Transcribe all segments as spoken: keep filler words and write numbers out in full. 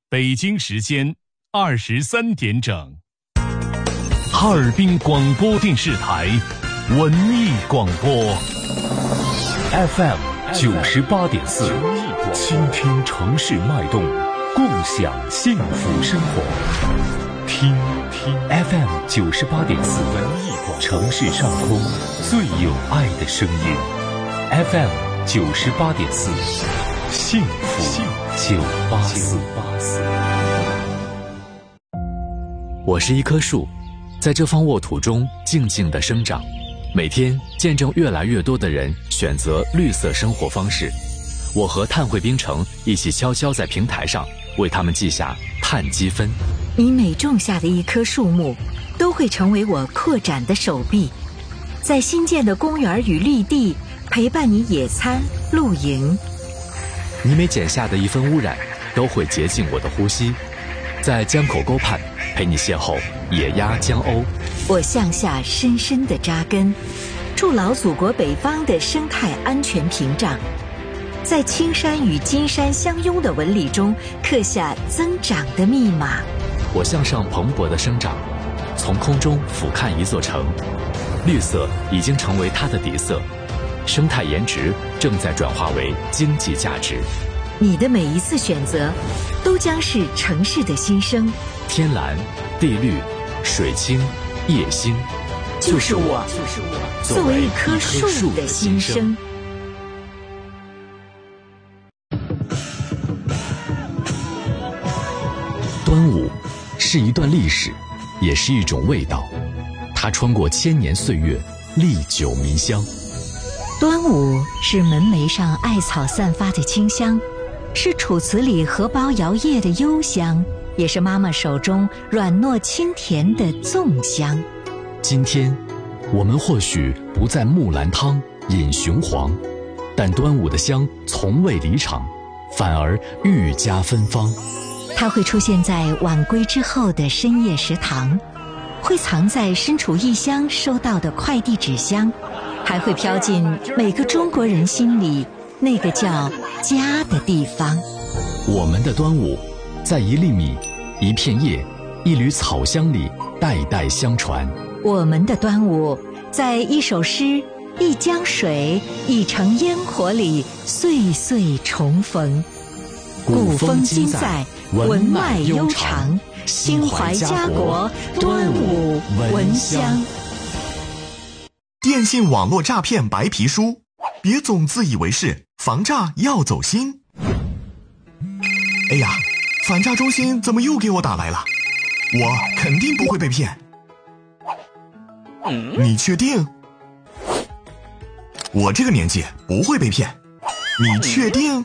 北京时间二十三点整。哈尔滨广播电视台文艺广播 F M 九十八点四，倾听城市脉动，共享幸福生活。听听 F M 九十八点四，文艺广播，城市上空最有爱的声音。F M 九十八点四，幸福九八四。 我是一棵树，在这方沃土中静静地生长，每天见证越来越多的人选择绿色生活方式。我和碳汇冰城一起悄悄在平台上为他们记下碳积分。 你每种下的一棵树木，都会成为我扩展的手臂，在新建的公园与绿地陪伴你野餐露营。 你每剪下的一分污染，都会洁净我的呼吸，在江口沟畔陪你邂逅野鸭江鸥。 我向下深深地扎根，筑牢祖国北方的生态安全屏障，在青山与金山相拥的纹理中刻下增长的密码。 我向上蓬勃地生长，从空中俯瞰一座城，绿色已经成为它的底色，生态颜值正在转化为经济价值。 你的每一次选择，都将是城市的新生。 天蓝、地绿、水清、夜星， 就是我，就是我，作为一棵树的新生。 端午是一段历史，也是一种味道，它穿过千年岁月，历久弥香。 端午是门楣上艾草散发的清香，是楚辞里荷包摇曳的幽香，也是妈妈手中软糯清甜的粽香。 今天我们或许不在木兰汤饮雄黄，但端午的香从未离场，反而愈加芬芳。 它会出现在晚归之后的深夜食堂，会藏在身处异乡收到的快递纸箱，还会飘进每个中国人心里那个叫家的地方。 我们的端午，在一粒米、一片叶、一缕草香里代代相传。 我们的端午，在一首诗、一江水、一城烟火里岁岁重逢。古风今在，文脉悠长，心怀家国，端午闻香。 电信网络诈骗白皮书，别总自以为是，防诈要走心。哎呀，反诈中心怎么又给我打来了？我肯定不会被骗。你确定？我这个年纪不会被骗。你确定？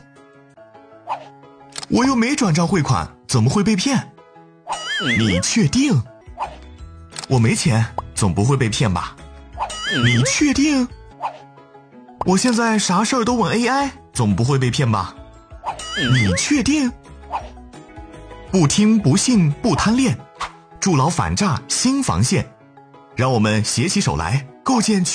我又没转账汇款，怎么会被骗？你确定？我没钱，总不会被骗吧？你确定？我现在啥事儿都问 A I， 总不会被骗吧？你确定？不听不信不贪恋，筑牢反诈新防线，让我们携起手来，构建